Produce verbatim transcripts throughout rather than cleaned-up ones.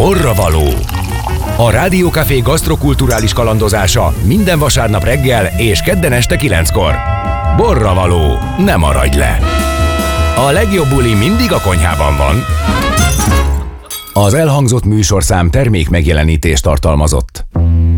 Borravaló. A Rádiókafé gasztrokulturális kalandozása minden vasárnap reggel és kedden este kilenckor. Borravaló. Ne maradj le! A legjobb buli mindig a konyhában van. Az elhangzott műsorszám termék megjelenítést tartalmazott.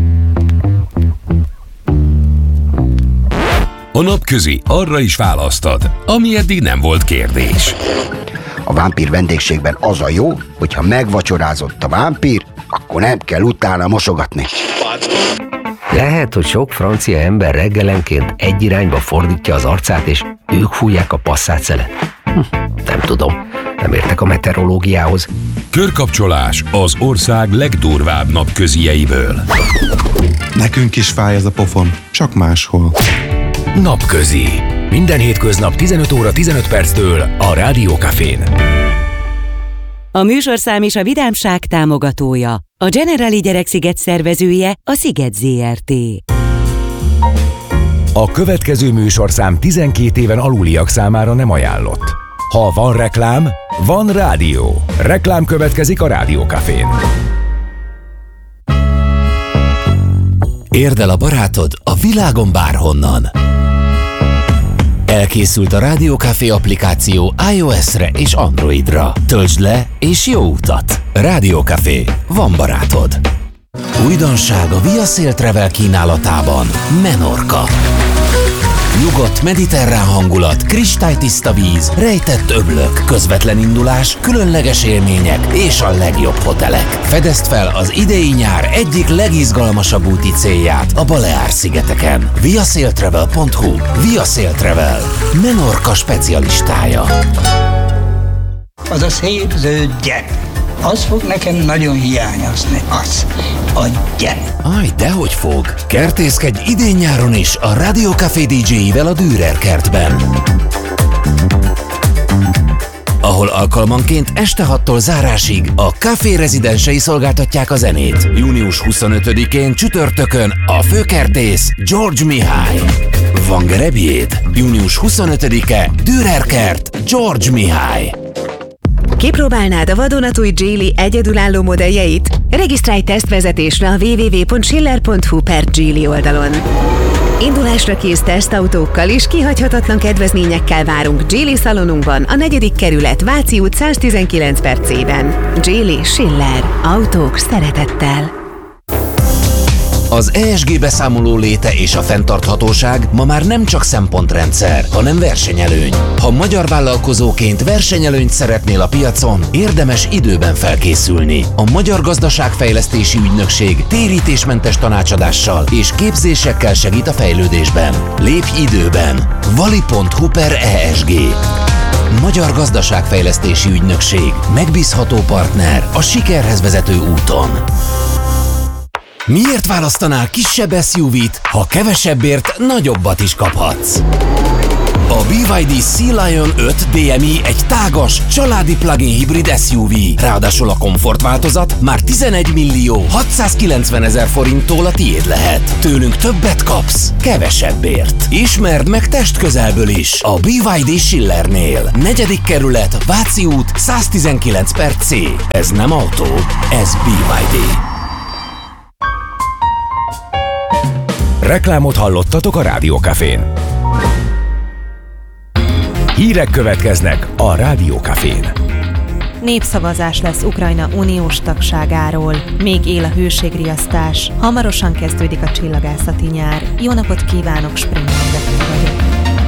A napközi arra is választad, ami eddig nem volt kérdés. A vámpír vendégségben az a jó, hogyha megvacsorázott a vámpír, akkor nem kell utána mosogatni. Lehet, hogy sok francia ember reggelenként egy irányba fordítja az arcát, és ők fújják a passzát-szelet. Hm, nem tudom, nem értek a meteorológiához. Körkapcsolás az ország legdurvább napközieiből. Nekünk is fáj ez a pofon, csak máshol. Napközi. Minden hétköznap tizenöt óra tizenöt perctől a Rádiókafén. A műsorszám és a Vidámság támogatója. A Generali Gyereksziget szervezője a Sziget zé er té. A következő műsorszám tizenkét éven aluliak számára nem ajánlott. Ha van reklám, van rádió. Reklám következik a Rádiókafén. Érd el a barátod a világon bárhonnan. Elkészült a Rádiókafé applikáció iOS-re és Androidra. Töltsd le és jó utat! Rádiókafé. Van barátod. Újdonság a Via Sail Travel kínálatában. Menorca. Nyugodt mediterrán hangulat, kristálytiszta víz, rejtett öblök, közvetlen indulás, különleges élmények és a legjobb hotelek. Fedezd fel az idei nyár egyik legizgalmasabb úti célját a Baleár-szigeteken. viasailtravel pont hu. Via Sail Travel. Menorca specialistája. Az a szép zöld gyep. Az fog nekem nagyon hiányozni. Az. A gyep. Aj, dehogy fog. Kertészkedj idén-nyáron is a Rádiókafé dé dzséivel a Dürer kertben, ahol alkalmanként este hattól zárásig a Café rezidensei szolgáltatják a zenét. június huszonötödikén csütörtökön a főkertész George Mihály. Van gerebjéd? június huszonötödike Dürer kert George Mihály. Kipróbálnád a vadonatúj Geely egyedülálló modelljeit? Regisztrálj tesztvezetésre a double-u double-u double-u pont schiller pont hu per Geely oldalon. Indulásra kész tesztautókkal és kihagyhatatlan kedvezményekkel várunk Geely szalonunkban, a negyedik kerület, Váci út száztizenkilenc per C-ben. Geely Schiller. Autók szeretettel. Az E S G beszámoló léte és a fenntarthatóság ma már nem csak szempontrendszer, hanem versenyelőny. Ha magyar vállalkozóként versenyelőnyt szeretnél a piacon, érdemes időben felkészülni. A Magyar Gazdaságfejlesztési Ügynökség térítésmentes tanácsadással és képzésekkel segít a fejlődésben. Lépj időben! vali pont hu per E S G. Magyar Gazdaságfejlesztési Ügynökség. Megbízható partner a sikerhez vezető úton. Miért választanál kisebb es u vé-t, ha kevesebbért nagyobbat is kaphatsz? A bé ipszilon dé Sea Lion öt dé em i egy tágas, családi plug-in hibrid es u vé. Ráadásul a komfort változat már tizenegy millió hatszázkilencvenezer forinttól a tiéd lehet. Tőlünk többet kapsz, kevesebbért. Ismerd meg testközelből is a bé ipszilon dé Schillernél. Negyedik kerület, Váci út száztizenkilenc per C. Ez nem autó, ez bé ipszilon dé. Reklámot hallottatok a Rádiókafén. Hírek következnek a Rádiókafén. Népszavazás lesz Ukrajna uniós tagságáról. Még él a hőségriasztás. Hamarosan kezdődik a csillagászati nyár. Jó napot kívánok, Springer vagyok.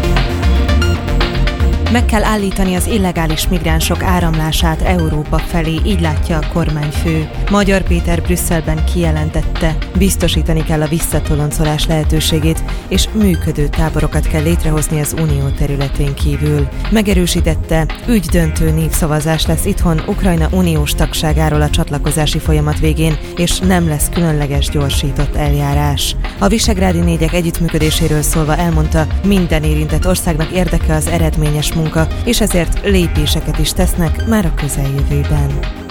Meg kell állítani az illegális migránsok áramlását Európa felé, így látja a kormányfő. Magyar Péter Brüsszelben kijelentette, biztosítani kell a visszatoloncolás lehetőségét, és működő táborokat kell létrehozni az unió területén kívül. Megerősítette, ügydöntő népszavazás lesz itthon Ukrajna uniós tagságáról a csatlakozási folyamat végén, és nem lesz különleges gyorsított eljárás. A visegrádi négyek együttműködéséről szólva elmondta, minden érintett országnak érdeke az eredményes munka, és ezért lépéseket is tesznek már a közeljövőben.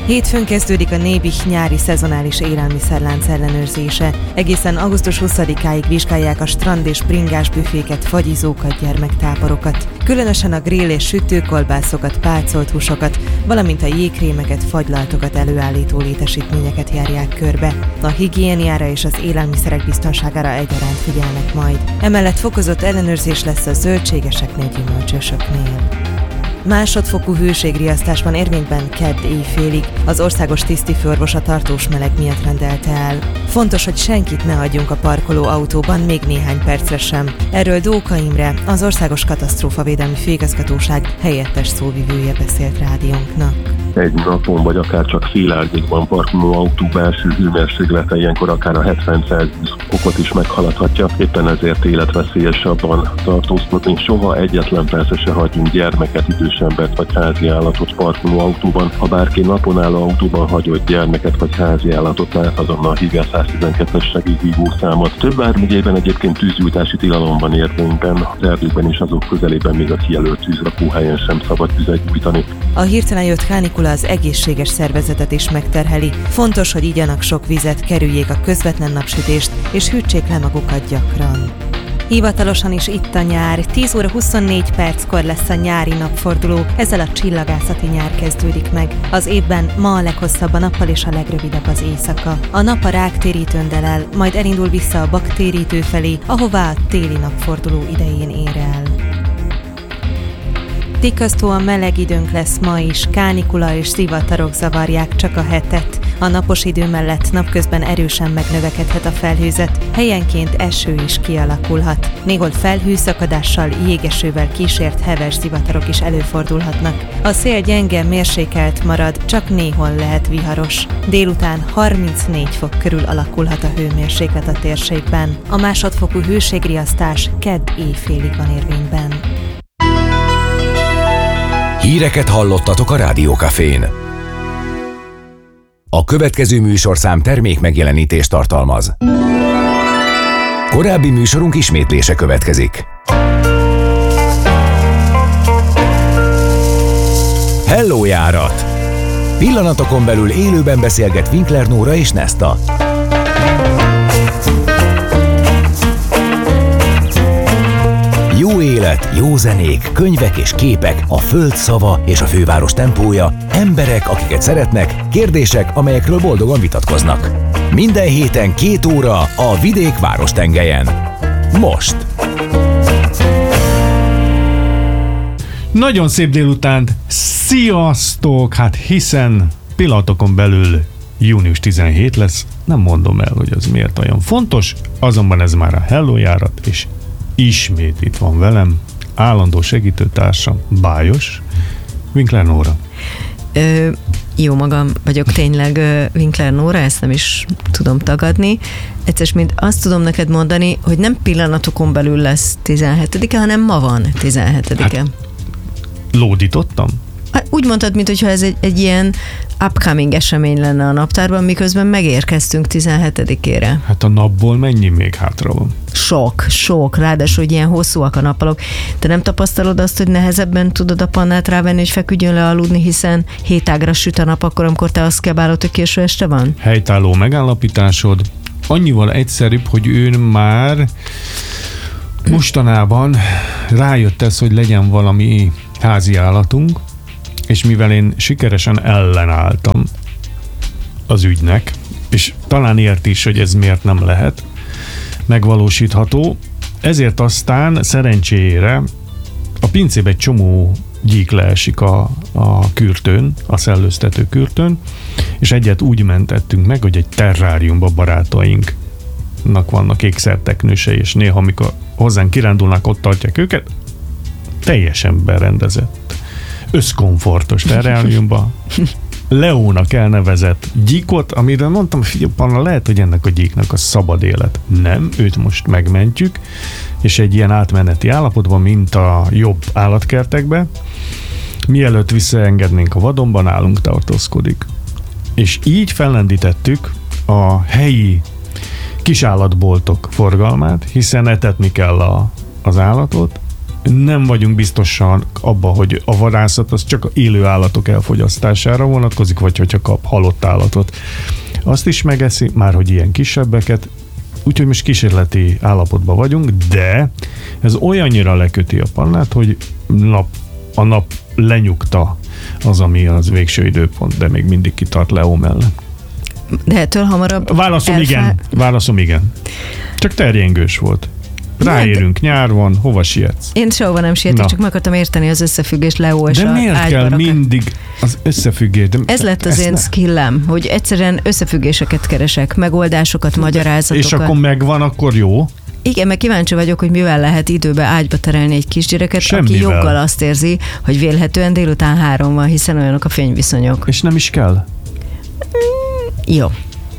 Hétfőn kezdődik a Nébih nyári szezonális élelmiszerlánc ellenőrzése. Egészen augusztus huszadikáig vizsgálják a strand és bringás büféket, fagyizókat, gyermektáborokat. Különösen a grill és sütőkolbászokat, pácolt húsokat, valamint a jégkrémeket, fagylaltokat előállító létesítményeket járják körbe. A higiéniára és az élelmiszerek biztonságára egyaránt figyelnek majd. Emellett fokozott ellenőrzés lesz a zöldségeseknél, gyümölcsösöknél. Másodfokú hőségriasztás van érvényben kedd éjfélig. Az országos tisztifőorvos a tartós meleg miatt rendelte el. Fontos, hogy senkit ne hagyjunk a parkoló autóban még néhány percre sem. Erről Dóka Imre, az Országos Katasztrófavédelmi Főigazgatóság helyettes szóvivője beszélt rádiónknak. Egy napon, vagy akár csak fél árnyékban parkoló autó belső hőmérséklete ilyenkor akár a hetven Celsius fokot is meghaladhatja. Éppen ezért életveszélyes abban tartózkodni. Soha egyetlen persze se hagyjunk gyermeket, idős embert vagy házi állatot parkoló autóban. Ha bárki napon álló autóban hagyott gyermeket vagy házi állatot lát, azonnal hívja a száztizenkettes segélyhívó számot. Több vármegyében egyébként tűzgyújtási tilalom van érvényben, az erdőkben és azok közelében még a kijelölt tűzrakóhelyen sem szabad tüzet gyújtani. A hirtelen jött kánikula az egészséges szervezetet is megterheli. Fontos, hogy igyanak sok vizet, kerüljék a közvetlen napsütést és hűtsék le magukat gyakran. Hivatalosan is itt a nyár, tíz óra huszonnégy perckor lesz a nyári napforduló, ezzel a csillagászati nyár kezdődik meg. Az évben ma a leghosszabb a nappal és a legrövidebb az éjszaka. A nap a ráktérítőn delel, majd elindul vissza a baktérítő felé, ahová a téli napforduló idején ér el. Tikasztóan meleg időnk lesz ma is, kánikula és zivatarok zavarják csak a hetet. A napos idő mellett napközben erősen megnövekedhet a felhőzet, helyenként eső is kialakulhat. Néhol felhőszakadással, jégesővel kísért heves zivatarok is előfordulhatnak. A szél gyenge, mérsékelt marad, csak néhol lehet viharos. Délután harmincnégy fok körül alakulhat a hőmérséklet a térségben. A másodfokú hőségriasztás kedd éjfélig van érvényben. Híreket hallottatok a Rádió Cafén. A következő műsorszám termék megjelenítést tartalmaz. Korábbi műsorunk ismétlése következik. Hello járat! Pillanatokon belül élőben beszélget Winkler Nóra és Nesta. Jó élet, jó zenék, könyvek és képek, a föld szava és a főváros tempója, emberek, akiket szeretnek, kérdések, amelyekről boldogan vitatkoznak. Minden héten két óra a vidék várostengelyen. Most! Nagyon szép délután, sziasztok! Hát hiszen pillanatokon belül június tizenhét lesz, nem mondom el, hogy az miért olyan fontos, azonban ez már a Hello járat, és ismét itt van velem állandó segítőtársam, Bájos, Winkler Nóra. Ö, jó magam vagyok tényleg ö, Winkler Nóra, ezt nem is tudom tagadni. Egyszer mint azt tudom neked mondani, hogy nem pillanatokon belül lesz tizenhetedike, hanem ma van tizenhetedike. Hát, lódítottam? Hát, úgy mondtad, mintha ez egy, egy ilyen upcoming esemény lenne a naptárban, miközben megérkeztünk tizenhetedikére. Hát a napból mennyi még hátra van? Sok, sok, ráadásul, hogy ilyen hosszúak a nappalok. Te nem tapasztalod azt, hogy nehezebben tudod a pannát rávenni, hogy feküdjön le aludni, hiszen hétágra süt a nap akkor, amikor te azt kiabálod, hogy késő este van? Helytálló megállapításod. Annyival egyszerűbb, hogy ő már mostanában rájött ez, hogy legyen valami házi állatunk, és mivel én sikeresen ellenálltam az ügynek, és talán ért is, hogy ez miért nem lehet megvalósítható, ezért aztán szerencsére a pincébe egy csomó gyík leesik a, a kürtőn, a szellőztető kürtőn, és egyet úgy mentettünk meg, hogy egy terráriumba barátainknak vannak ékszerteknősei, és néha, amikor hozzánk kirándulnak, ott tartják őket, teljesen berendezett, összkomfortos terráriumba Leónak elnevezett gyíkot, amire mondtam, figyelj, Panna, lehet, hogy ennek a gyíknak a szabad élet. Nem, őt most megmentjük, és egy ilyen átmeneti állapotban, mint a jobb állatkertekbe, mielőtt visszaengednénk a vadonban, nálunk tartózkodik. És így fellendítettük a helyi kisállatboltok forgalmát, hiszen etetni kell a, az állatot, Nem vagyunk biztosan abban, hogy a vadászat az csak élő állatok elfogyasztására vonatkozik, vagy hogyha kap halott állatot, azt is megeszi, már hogy ilyen kisebbeket, úgyhogy most kísérleti állapotban vagyunk, de ez olyannyira leköti a pannát, hogy nap, a nap lenyugta az, ami az végső időpont, de még mindig kitart Leo mellett. De ettől hamarabb... Válaszom elfá... igen, válaszom igen. Csak terjengős volt. Ráérünk, nyár van, hova sietsz? Én sehova nem sietek, csak meg akartam érteni az összefüggést Leo és de a miért kell ágybarak. mindig az összefüggés? De ez lett az én ne... skillem, hogy egyszerűen összefüggéseket keresek, megoldásokat, magyarázatokat. És akkor megvan, akkor jó? Igen, meg kíváncsi vagyok, hogy mivel lehet időbe ágyba terelni egy kisgyereket, Semmivel. Aki joggal azt érzi, hogy vélhetően délután három van, hiszen olyanok a fényviszonyok. És nem is kell? Mm, jó.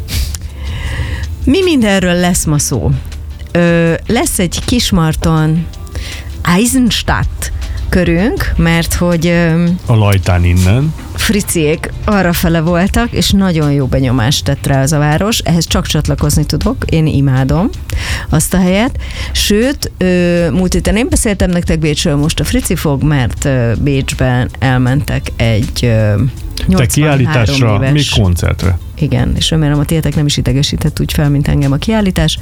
Mi mindenről lesz ma szó? Ö, lesz egy Kismarton Eisenstadt körünk, mert hogy ö, a Lajtán innen Friciék arrafele voltak, és nagyon jó benyomást tett rá az a város. Ehhez csak csatlakozni tudok, én imádom azt a helyet. Sőt, ö, múlt héten én beszéltem nektek Bécsről, most a Frici fog, mert ö, Bécsben elmentek egy ö, Te kiállításra, éves, még koncertre. Igen, és remélem a tietek nem is idegesített úgy fel, mint engem a kiállítás.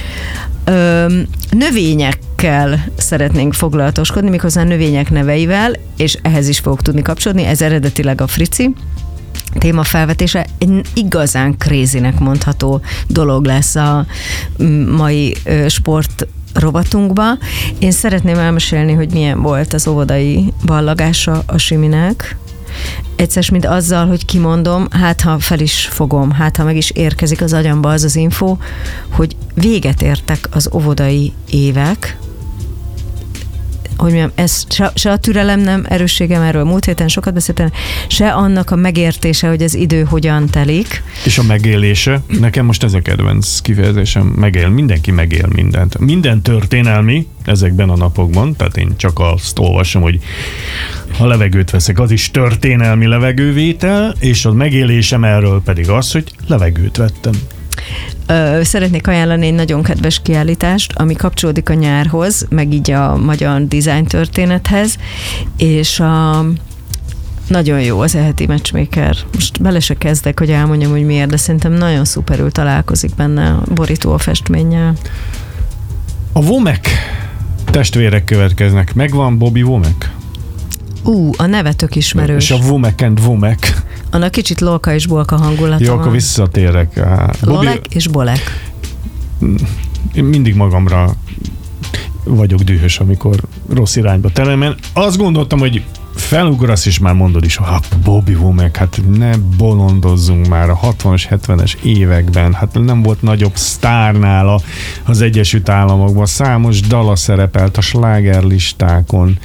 Ö, növényekkel szeretnénk foglalatoskodni, méghozzá növények neveivel, és ehhez is fogok tudni kapcsolódni, ez eredetileg a Frici témafelvetése. Egy igazán crazynek mondható dolog lesz a mai sport rovatunkba. Én szeretném elmesélni, hogy milyen volt az óvodai ballagása a Siminek. Egyszer, mint azzal, hogy kimondom, hát ha fel is fogom, hát ha meg is érkezik az agyamba az az info, hogy véget értek az óvodai évek, hogy mondjam, ez se, se a türelem nem erősségem, erről múlt héten sokat beszéltem, se annak a megértése, hogy az idő hogyan telik. És a megélése, nekem most ez a kedvenc kifejezésem, megél, mindenki megél mindent. Minden történelmi ezekben a napokban, tehát én csak azt olvasom, hogy ha levegőt veszek, az is történelmi levegővétel, és a megélésem erről pedig az, hogy levegőt vettem. Ö, szeretnék ajánlani egy nagyon kedves kiállítást, ami kapcsolódik a nyárhoz, meg így a magyar design történethez, és a nagyon jó az eheti Matchmaker. Most bele se kezdek, hogy elmondjam, hogy miért, de szerintem nagyon szuperül találkozik benne a borító a festménnyel. A Womack testvérek következnek. Megvan Bobby Womack? Ú, a neve tök ismerős. És a Womack and Womack. Annak kicsit lolka és bolka hangulata Jó, van. akkor visszatérek. Lolek Bobby... és bolek. Én mindig magamra vagyok dühös, amikor rossz irányba terem. Azt gondoltam, hogy felugrasz, és már mondod is, hogy Bobby Womack, hát ne bolondozzunk már a hatvanas, hetvenes években, hát nem volt nagyobb sztár nála az Egyesült Államokban, számos dala szerepelt a slágerlistákon,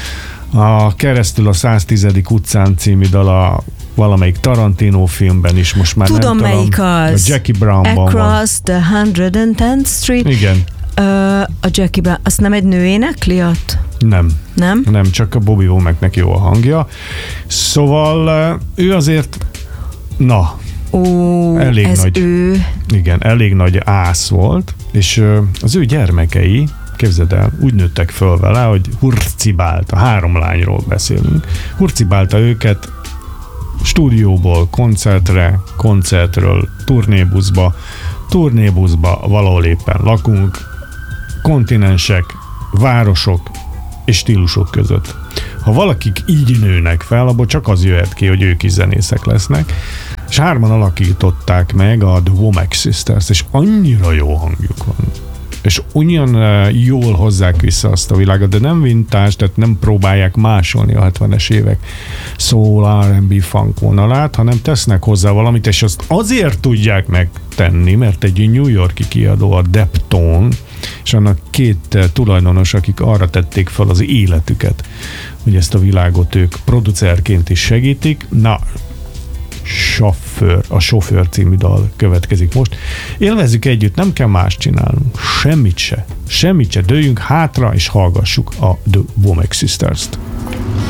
a Keresztül a száztizedik utcán című dala valamelyik Tarantino filmben is, most már tudom, nem melyik tudom. az. A Jackie Brownban Across van. the one hundred tenth Street. Igen. Uh, a Jackie Brown, azt nem egy nő énekli ott? Nem. Nem? Nem, csak a Bobby Womacknek jó a hangja. Szóval ő azért, na, Ó, elég ez nagy, ő. Igen, elég nagy ász volt, és az ő gyermekei, képzeld el, úgy nőttek föl vele, hogy hurcibálta, három lányról beszélünk, hurcibálta őket stúdióból koncertre, koncertről, turnébuszba, turnébuszba valahol éppen lakunk, kontinensek, városok és stílusok között. Ha valakik így nőnek fel, abból csak az jöhet ki, hogy ők is zenészek lesznek, és hárman alakították meg a The Womack Sisters, és annyira jó hangjuk van. És olyan jól hozzák vissza azt a világot, de nem vintage, tehát nem próbálják másolni a hetvenes évek soul, er and bé, funk vonalát, hanem tesznek hozzá valamit, és azt azért tudják megtenni, mert egy New Yorki kiadó, a Deptone, és annak két tulajdonos, akik arra tették fel az életüket, hogy ezt a világot ők producerként is segítik. Na, Sofőr, a Sofőr című dal következik most. Élvezzük együtt, nem kell más csinálnunk. Semmit se. Semmit se. Dőljünk hátra, és hallgassuk a The Womack Sisters-t.